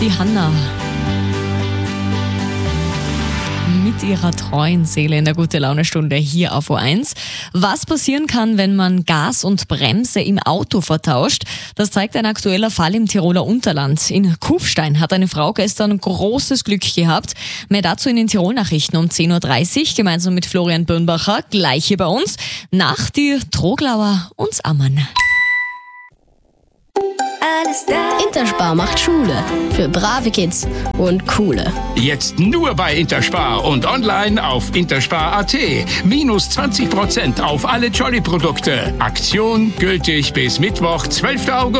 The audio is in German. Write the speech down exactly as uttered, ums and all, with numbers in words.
Die Hanna mit ihrer treuen Seele in der Gute-Laune-Stunde hier auf O eins. Was passieren kann, wenn man Gas und Bremse im Auto vertauscht, das zeigt ein aktueller Fall im Tiroler Unterland. In Kufstein hat eine Frau gestern großes Glück gehabt. Mehr dazu in den Tirol-Nachrichten um zehn Uhr dreißig, gemeinsam mit Florian Birnbacher, gleich hier bei uns, nach die Troglauer und Ammann. Interspar macht Schule für brave Kids und coole. Jetzt nur bei Interspar und online auf interspar punkt at. Minus zwanzig Prozent auf alle Jolly-Produkte. Aktion gültig bis Mittwoch, zwölften August.